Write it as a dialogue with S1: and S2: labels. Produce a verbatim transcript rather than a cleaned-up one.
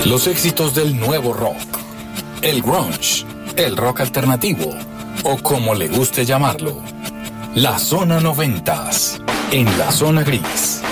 S1: Los éxitos del nuevo rock, el grunge, el rock alternativo o como le guste llamarlo. La Zona noventas, en la Zona Gris.